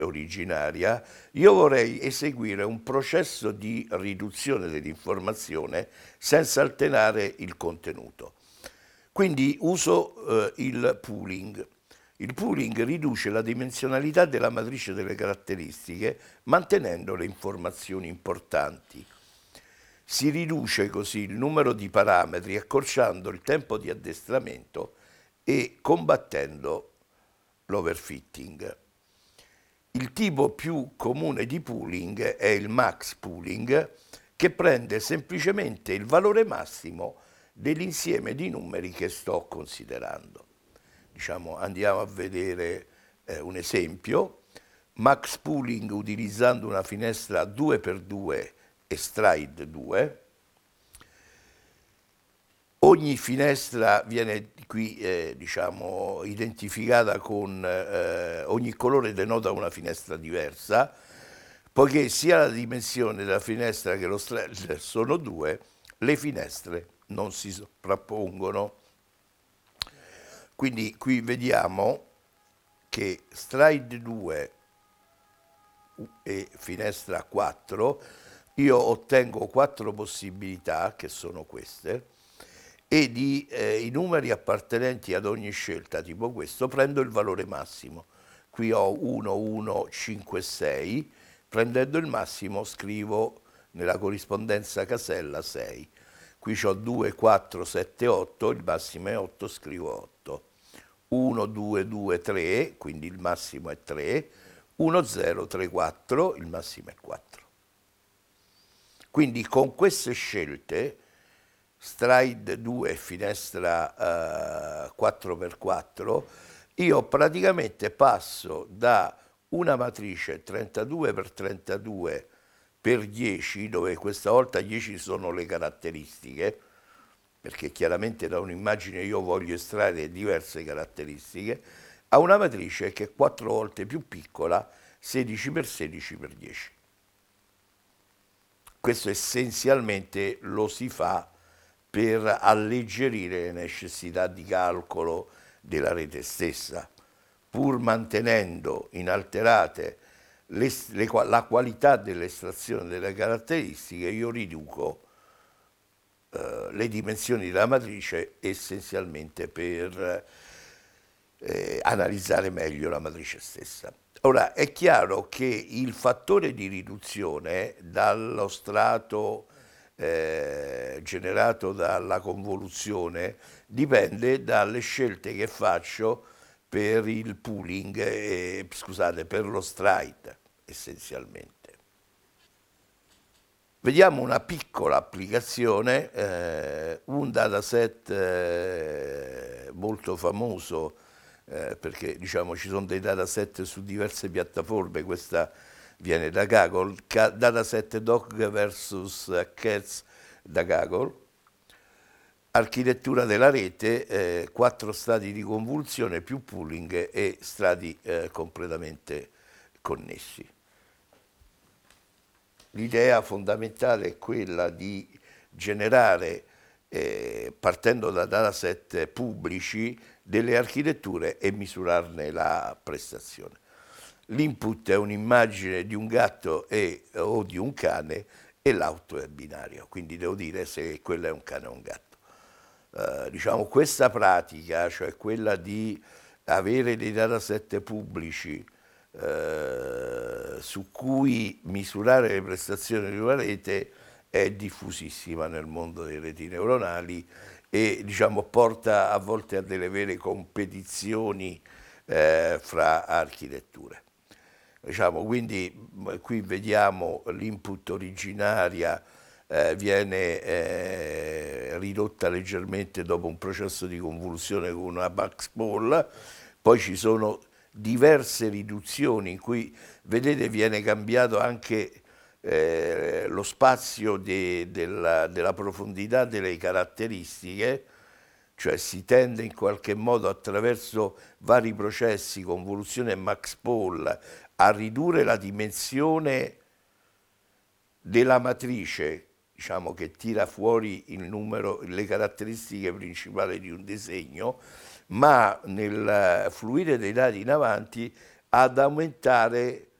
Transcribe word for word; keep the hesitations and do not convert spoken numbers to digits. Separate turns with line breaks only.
originaria, io vorrei eseguire un processo di riduzione dell'informazione senza alterare il contenuto. Quindi uso eh, il pooling. Il pooling riduce la dimensionalità della matrice delle caratteristiche mantenendo le informazioni importanti. Si riduce così il numero di parametri accorciando il tempo di addestramento e combattendo l'overfitting. Il tipo più comune di pooling è il max pooling, che prende semplicemente il valore massimo dell'insieme di numeri che sto considerando. Diciamo, andiamo a vedere eh, un esempio. Max pooling utilizzando una finestra due per due e stride due. Ogni finestra viene qui eh, diciamo, identificata con eh, ogni colore denota una finestra diversa, poiché sia la dimensione della finestra che lo stride sono due, le finestre non si sovrappongono. Quindi qui vediamo che stride due e finestra quattro, io ottengo quattro possibilità, che sono queste, e di, eh, i numeri appartenenti ad ogni scelta, tipo questo, prendo il valore massimo. Qui ho uno, uno, cinque, sei, prendendo il massimo scrivo nella corrispondenza casella sei. Qui ho due, quattro, sette, otto, il massimo è otto, scrivo otto. uno, due, due, tre, quindi il massimo è tre, uno, zero, tre, quattro, il massimo è quattro. Quindi con queste scelte, stride due, finestra uh, quattro per quattro, io praticamente passo da una matrice trentadue per trentadue per dieci, dove questa volta dieci sono le caratteristiche, perché chiaramente da un'immagine io voglio estrarre diverse caratteristiche, a una matrice che è quattro volte più piccola, sedici per sedici per dieci. Questo essenzialmente lo si fa per alleggerire le necessità di calcolo della rete stessa, pur mantenendo inalterate le, le, la qualità dell'estrazione delle caratteristiche. Io riduco eh, le dimensioni della matrice essenzialmente per eh, analizzare meglio la matrice stessa. Ora, è chiaro che il fattore di riduzione dallo strato eh, generato dalla convoluzione dipende dalle scelte che faccio per il pooling, eh, scusate, per lo stride essenzialmente. Vediamo una piccola applicazione, eh, un dataset eh, molto famoso, eh, perché diciamo ci sono dei dataset su diverse piattaforme, questa viene da Kaggle, dataset Dog versus Cats da Kaggle, architettura della rete, eh, quattro stati di convoluzione più pooling e strati eh, completamente connessi. L'idea fondamentale è quella di generare, eh, partendo da dataset pubblici, delle architetture e misurarne la prestazione. L'input è un'immagine di un gatto e, o di un cane e l'auto è binario, quindi devo dire se quello è un cane o un gatto. Uh, diciamo, questa pratica, cioè quella di avere dei dataset pubblici Uh, su cui misurare le prestazioni di una rete è diffusissima nel mondo delle reti neuronali e diciamo, porta a volte a delle vere competizioni eh, fra architetture. Diciamo, quindi qui vediamo l'input originaria eh, viene eh, ridotta leggermente dopo un processo di convoluzione con una Max Ball, poi ci sono diverse riduzioni in cui, vedete, viene cambiato anche eh, lo spazio de, della, della profondità delle caratteristiche, cioè si tende in qualche modo attraverso vari processi, convoluzione e Max Ball, a ridurre la dimensione della matrice, diciamo, che tira fuori il numero, le caratteristiche principali di un disegno, ma nel fluire dei dati in avanti ad aumentare